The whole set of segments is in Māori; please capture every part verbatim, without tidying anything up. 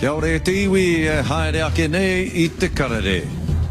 Te aore te iwi e haere ake nei I te karere.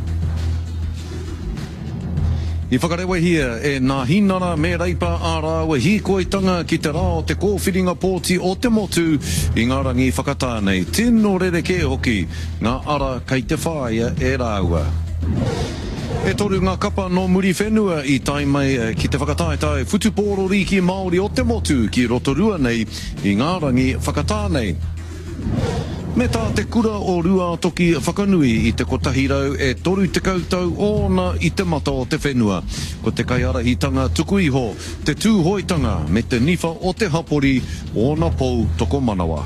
I whakarewa hia e nā hinara me reipa ārā wa hi koitanga ki te rao te kōwhiringa pōti o te motu I ngā rangi whakatānei. Tino rere ke hoki ngā ara kei te whāia e rāua. E toru ngā kapa no muri whenua I tai mai ki te whakataetai whutupōro riki Māori o te motu ki Rotorua nei I ngā rangi whakatānei. Me tā te kura o rua toki whakanui I te kotahirau e toru te kautau ona I te mata o te whenua. Ko te kaiarahitanga tuku iho, te tūhoitanga me te niwha o te hapori ona pou toko manawa.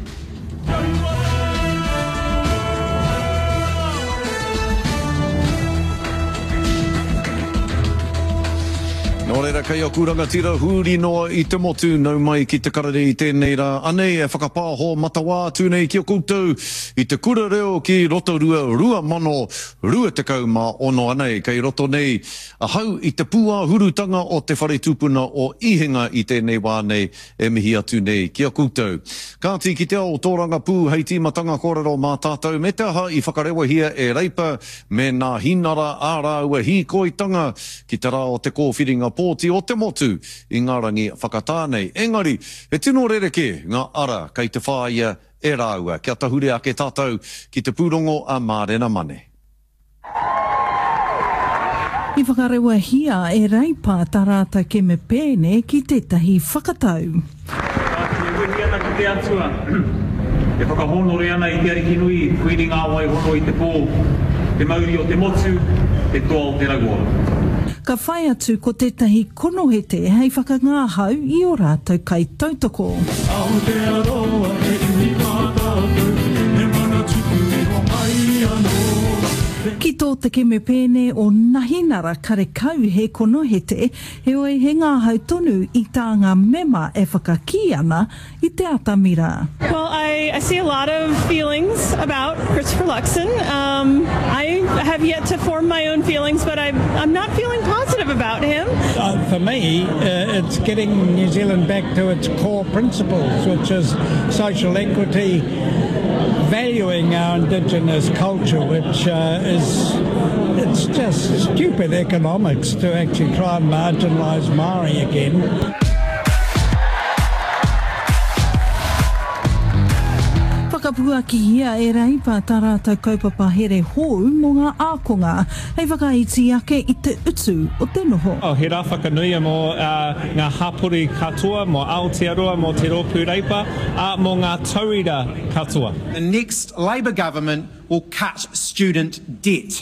Nō reira kei a kūranga tira huri noa I te motu nau mai ki te karere I tēnei rā. Anei e whakapāho matawā tūnei ki o koutou I te kura reo ki Rotorua rua mano rua te kau mā ono anei. Kei roto nei a hau I te pūā hurutanga o te whare tūpuna o ihinga I tēnei wā nei e mihi atu nei ki a koutou. Kāti ki te ao tōranga pū hei tīmatanga kōrero mā tātou me te aha I whakarewa hia e reipa me nā hinara ārāua hi koitanga ki te rā o te kōwhiringa pōti o te motu I ngā rangi whakatānei. Engari, he tino rereke ngā ara kei te whāia e rāua. Kia tahure ake tātou ki te pūrongo a Mārena Mane. I whakarewa hia e reipa tarata ke me pēne ki tētahi whakatau. E wiki ana ki te atua. E whakahonore ana I te arikinui, kuiri ngā wai hono I te pō, te mauri o te motu, te toa o te ragoa. Ka whai atu ko tētahi konohete hei whakangāhau I o rātou kai tautoko. Aotearoa e iwi mātātou, e mana tuku o mai anō. Ki tō te ke me pēne o nahinara karekau he konohete, he oi he ngāhau tonu I tā ngā mema e whakaki ana I te atamira. Well, I, I see a lot of feelings about Christopher Luxon. Um, I have yet to form my own feelings, but I'm, I'm not feeling positive about him. Uh, for me, uh, it's getting New Zealand back to its core principles, which is social equity, valuing our indigenous culture, which uh, is, it's just stupid economics to actually try and marginalise Māori again. Whakapua ki hia e reipa tā rātou kaupapa here hou mō ngā ākonga hei whakaiti ake I te utu o te noho. Oh, he rā whakanuia mō uh, ngā hapori katoa, mō Aotearoa, mō te rōpū reipa, a mō ngā taurira katoa. The next Labour government will cut student debt.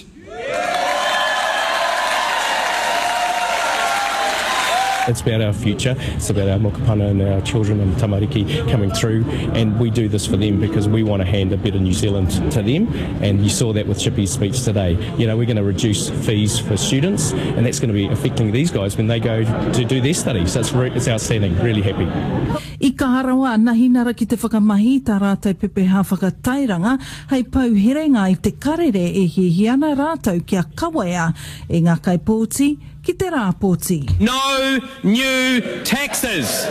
It's about our future, it's about our mokopana and our children and tamariki coming through, and we do this for them because we want to hand a better New Zealand to them, and you saw that with Chippy's speech today. You know, we're going to reduce fees for students, and that's going to be affecting these guys when they go to do their studies. So it's, re it's outstanding, really happy. I ka harawa nahinara ki te whakamahi tā rātou pepeha whakatairanga, hei pauherenga I te karere e hihi ana rātou kia kawea e ngā kai pōti, ki te rā pōti. No new taxes.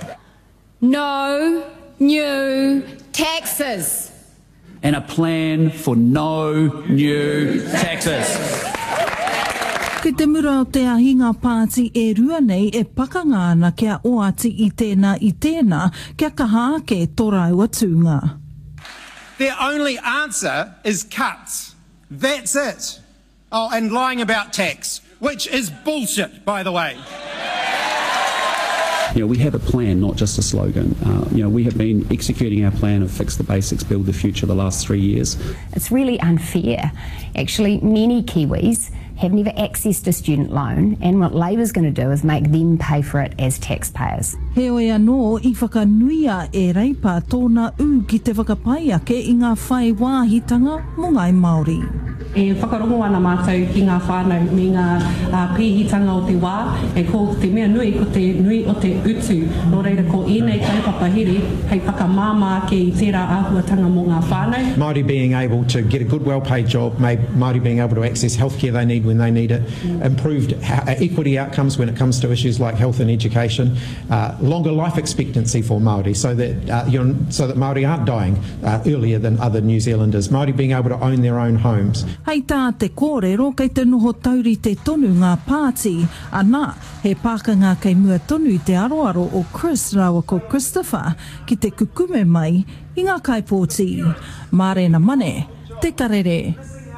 No new taxes. And a plan for no new taxes. Ki te mura o te ahinga pāti e rua nei e pakanga ana kia oati I tēnā I tēnā kia kaha ke tōrau atunga. Their only answer is cuts. That's it. Oh, and lying about tax, which is bullshit, by the way. You know, we have a plan, not just a slogan. Uh, you know, we have been executing our plan of Fix the Basics, Build the Future the last three years. It's really unfair. Actually, many Kiwis have never accessed a student loan, and what Labour's going to do is make them pay for it as taxpayers. He oi anō I whakanuia e reipa tōna u ki te whakapai ake I ngā whai wāhitanga mō ngai Māori. E whakarongo ana mātou ki ngā whānau me ngā uh, pēhitanga o te wā, e ko te mea nui ko te nui o te utu. Nō reira ko ēnei kaupapa here, hei whakamāmā ke I tērā āhuatanga mō ngā whānau. Māori being able to get a good well-paid job, Māori being able to access healthcare they need when they need it, improved equity outcomes when it comes to issues like health and education, uh, longer life expectancy for Māori, so that uh, you're, so that Māori aren't dying uh, earlier than other New Zealanders, Māori being able to own their own homes. Hei tā te kōrero kei te noho tauri te tonu ngā pāti, anā he pākanga kei mua tonu i te aroaro o Chris rawa ko Christopher ki te kukume mai i ngā kaipōti. Mārena mane, te karere.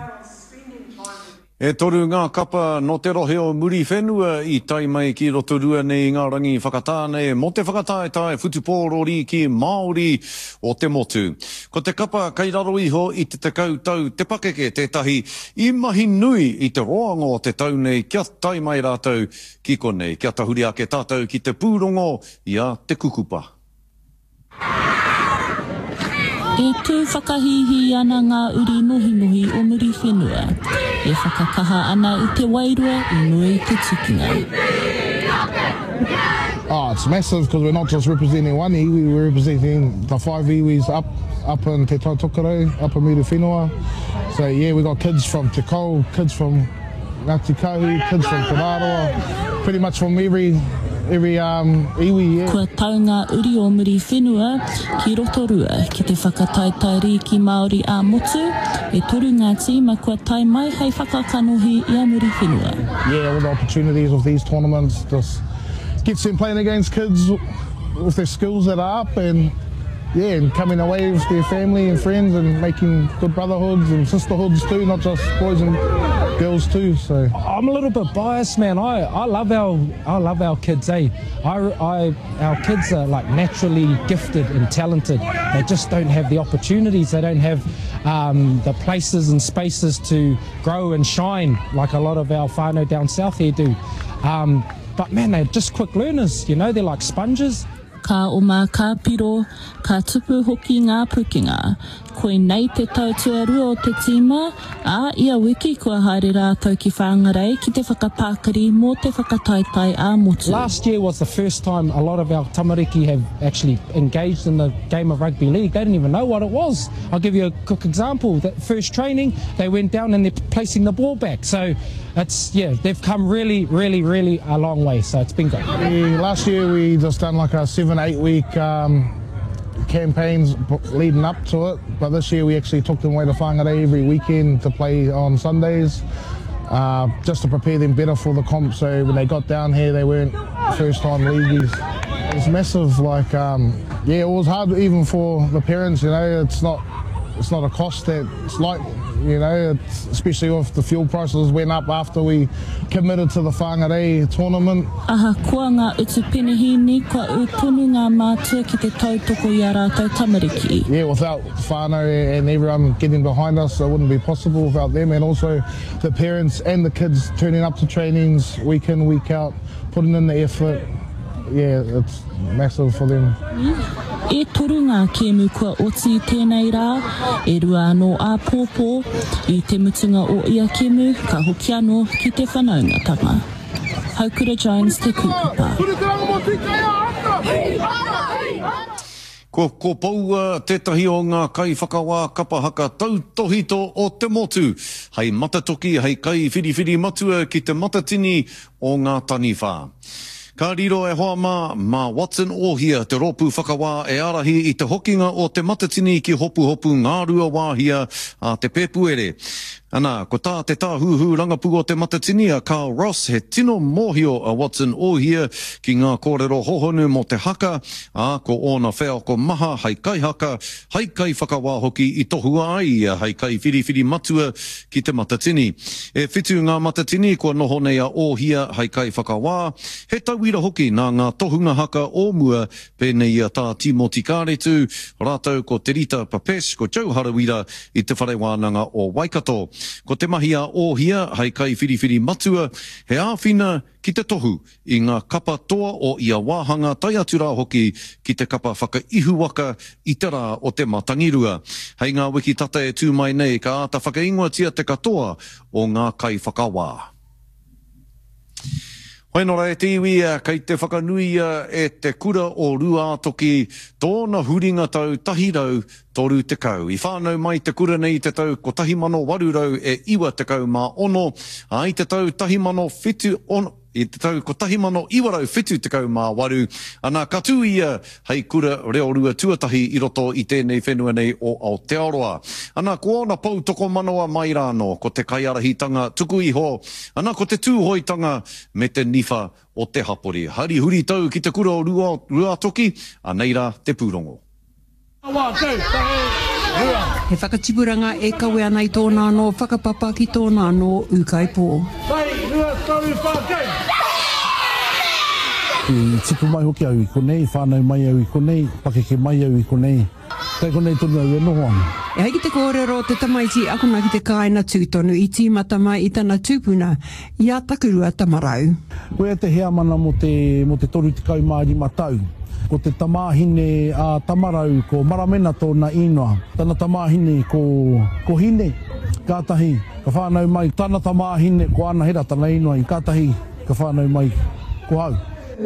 E toru ngā kapa no te rohe o muri whenua i tai mai ki rotorua nei ngā rangi whakatāne mo te whakataetai whutupōrori ki Māori o te motu. Ko te kapa kei raro iho i te tekau tau te pakeke tētahi i mahi nui i te roanga o te tau nei kia tai mai rātou ki konei. Kia tahuri ake tātou ki te pūrongo i a te kukupa. E tū whakahihi ana ngā uri nohi nohi o muri whenua. E whakakaha ana i te wairua i nui te tukinga. Oh, it's massive because we're not just representing one iwi, we're representing the five iwis up up in Te Tautokerau, up in Muri Whenua. So yeah, we got kids from Te Kou, kids from Ngāti Kahu, kids from Te Rāroa, pretty much from every every um, iwi, yeah. Kua taunga uri o muri whenua ki Rotorua ki te whakataitairi ki Māori a motu e toru ngāti ma kua tai mai hei whakakanohi i a muri whenua. Yeah, all the opportunities of these tournaments just gets them playing against kids with their skills that are up and yeah, and coming away with their family and friends and making good brotherhoods and sisterhoods too, not just boys and girls too. So I'm a little bit biased, man. I, I love our I love our kids. Eh, I, I our kids are like naturally gifted and talented. They just don't have the opportunities. They don't have um, the places and spaces to grow and shine like a lot of our whānau down south here do. Um, but man, they're just quick learners. You know, they're like sponges. Ka o mā ka piro, ka tupu hoki ngā pukinga. Koe nei te tautua rua o te tīma, a ia wiki kua haere rātou ki whāngarei ki te whakapākari mō te whakataetai a motu. Last year was the first time a lot of our tamariki have actually engaged in the game of rugby league. They didn't even know what it was. I'll give you a quick example. That first training, they went down and they're placing the ball back. So it's, yeah, they've come really, really, really a long way. So it's been great. Yeah, last year we just done like a seven, eight week um, campaigns leading up to it, but this year we actually took them away to Whangarei every weekend to play on Sundays, uh, just to prepare them better for the comp, so when they got down here they weren't first time leagueies. It's massive, like um, yeah, it was hard even for the parents, you know, it's not it's not a cost that it's like, you know, it's, especially if the fuel prices went up after we committed to the Whangarei tournament. Aha kua ngā utu penehini, kua utunu ngā mātua ki te tautoko i a rātou tamariki. Yeah, without whānau and everyone getting behind us, it wouldn't be possible without them, and also the parents and the kids turning up to trainings week in, week out, putting in the effort. Yeah, it's massive for them. E toru ngā kēmu kua oti tēnei rā, e rua anō a pōpō, i te mutunga o ia kēmu, ka hoki anō ki te whanaungatanga. Haukura Jones, te kūpapa. Ko, ko paua tētahi o ngā kai whakawā kapa haka tautohito o te motu. Hei matatoki, hei kai whiriwhiri matua ki te matatini o ngā taniwha. Ka riro e hoa mā, mā Watson Ohia, te rōpū whakawā e arahi i te hokinga o te matatini ki hopu hopu ngā rua wāhia a te pēpuere. Ana, ko tā te tāhuhu rangapu o te matatini a Carl Ross, he tino mōhio a Watson Ohia ki ngā kōrero hohonu mo te haka, a ko ōna whea ko maha hei kai haka, hei kai whakawā hoki i tohua ai a hei kai whiriwhiri matua ki te matatini. E whitu ngā matatini kua noho nei a Ohia hei kai whakawā, he tauira hoki nā ngā tohunga haka o mua pēnei a tā Timoti Kāretu, rātou ko te Rita Papesh, ko Joe Harawira i te whare wānanga o Waikato. Ko te mahi a Ohia, hei kai whiriwhiri matua, he āwhina ki te tohu i ngā kapa toa o ia wāhanga tai atu rā hoki ki te kapa whakaihu waka i te rā o te matangirua. Hei ngā wiki tata e tū mai nei ka āta whakaingoa tia te katoa o ngā kai whakawā. Hoi nora e te iwia, kei te whakanuia e te kura o rua toki tōna huringa tau tahirau toru te kau. I whānau mai te kura nei te tau ko tahimano warurau e iwa te kau mā ono, a i te tau tahimano whitu ono, i te tau ko tahimano iwarau whitu te kau mā waru, ana katu ia hei kura reo rua tuatahi i roto i tēnei whenua nei o Aotearoa. Ana ko ona pau toko manoa mai rāno, ko te kaiarahitanga tuku iho, ana ko te tūhoitanga me te nifa o te hapori. Hari huri tau ki te kura o rua, rua toki, a neira te pūrongo. He whakatipuranga e kawe ana i tōna anō, whakapapa ki tōna anō ukai pō. I tipu mai hoki au i konei, whānau mai au i konei, pakeke mai au i konei. Kei konei tonu au e noho ana. E hei ki te kōrero te tamaiti akuna ki te kāina tūtonu i tīmata mai i tana tūpuna i a takurua tamarau. Koe te hea mana mo te, mo te toru te kau maari matau. Ko te tamāhine a tamarau ko maramena tōna inoa. Tana tamāhine ko, ko hine, kātahi, ka whānau mai. Tana tamāhine ko ana hera tana inoa i kātahi, ka whānau mai ko hau.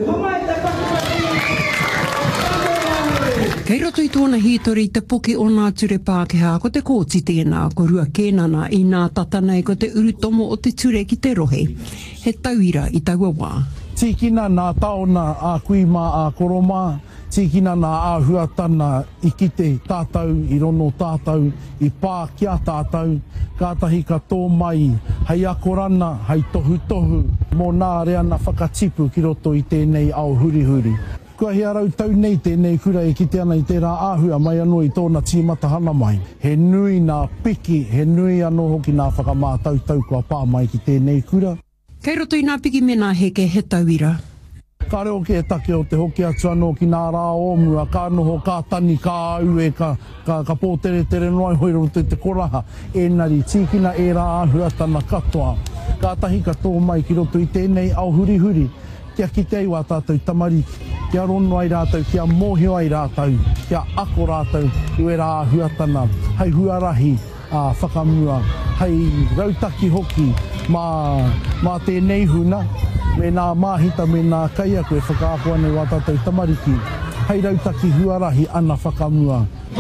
Kei roto i tōna hitori te poke o nā ture Pākehā ko te kōti tēnā, ko rua kēnana i nā tatanei ko te urutomo o te ture ki te rohe. He tauira i taua wā. Tīkina nā taona a kuima a koroma, tīkina nā a huatana i kite tātou, i rono tātou, i pā kia tātou, kātahi ka tō mai, hei akorana, hei tohu tohu, mō nā reana whakatipu ki roto i tēnei ao huri huri. Kua hea rau tau nei tēnei kura e kite ana i tērā āhua mai anō i tōna tīmata hana mai. He nui nā piki, he nui anō hoki nā whakamātau tau kua pā mai ki tēnei kura. Kei roto i nā piki me nā heke he tauira. Ka reo ke e take o te hoki atu anō ki nā rā ōmua, ka noho, ka tani, ka au e, ka, ka, ka pōtere tere noai hoi roto te koraha. Enari, tīkina e rā āhuatana katoa. Ka tahi ka tō mai ki roto i tēnei au huri huri. Kia ki te iwa tātou tamariki, kia rono ai rātou, kia mōhio ai rātou, kia ako rātou, i e rā āhuatana, hei huarahi a whakamua, hei rautaki hoki, mā, mā tēnei huna, me nā māhita, me nā kaia koe whakaako ane wā tātou tamariki, hei rautaki huarahi ana whakamua.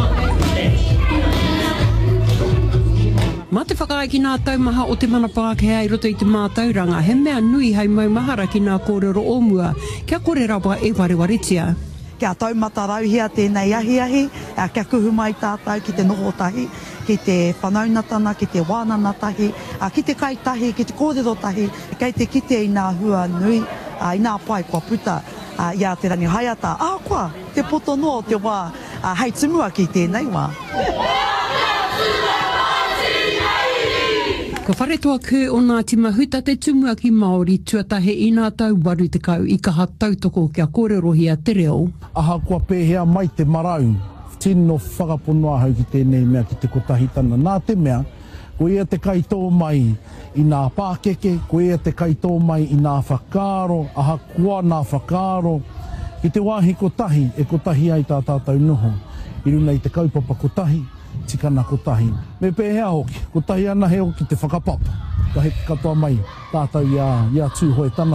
Mā te whakaai ki nā taumaha o te mana Pākehā i roto i te mātauranga, he mea nui hei maumahara ki nā kōrero ōmua, kia kore rawa e warewaritia. Kia taumata rauhia tēnei ahi ahi, kia kuhu mai tātou ki te noho tahi, ki te whanaunatana, ki te wānanatahi, ki te kaitahi, ki te kōrero tahi, kei te kite i nā hua nui, i nā pai kua puta, i a te rangi haiata, ā kua, te poto no te wā, hei tumua ki tēnei wā. Ka whare toa kū o nā tima huta te tumua ki Māori tuatahe i nā tau waru te kau i ka hatautoko kia kōrerohia te reo. Aha kua pēhea mai te marau, tino whakaponoa hau ki tēnei mea ki te kotahitana. Nā te mea, ko ia te kaitō mai i nā pākeke, ko ia te kaitō mai i nā whakaaro, aha kua nā whakaaro. Ki te wāhi kotahi, e kotahi ai tā tātou noho. I runa i te kaupapa kotahi, tikana kotahi. Me pēhea hoki, kotahi ana he hoki te whakapapa. Ka he katoa mai, tātou ia, ia tūhoe tana.